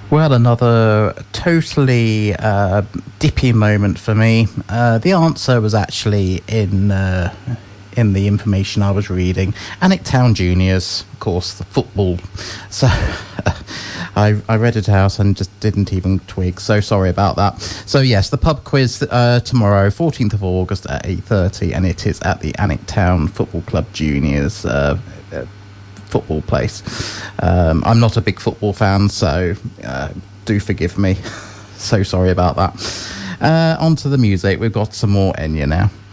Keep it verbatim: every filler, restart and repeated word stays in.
Well, another totally uh, dippy moment for me. Uh, the answer was actually in uh, in the information I was reading. Alnwick Town Juniors, of course, the football. So I, I read it out and just didn't even twig. So sorry about that. So yes, the pub quiz uh, tomorrow, fourteenth of August at eight thirty, and it is at the Alnwick Town Football Club Juniors. Uh, uh, football place. Um, I'm not a big football fan, so uh, do forgive me. So sorry about that. Uh, on to the music. We've got some more Enya now.